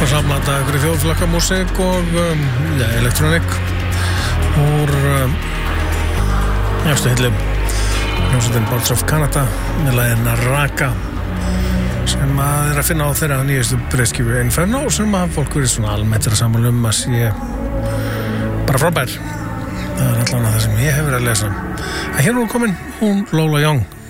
Samblanda ykkur þjóðflokkamúsík og elektronik úr efstu hillu hljómsveitin Boards of Canada með lagið Raka sem að finna á þeirra nýjastu breiðskífu Inferno sem að fólk verið svona almennt sammála að sé bara frábær. Það allan að það sem ég hef verið að lesa. En hér er hún komin, hún Lola Young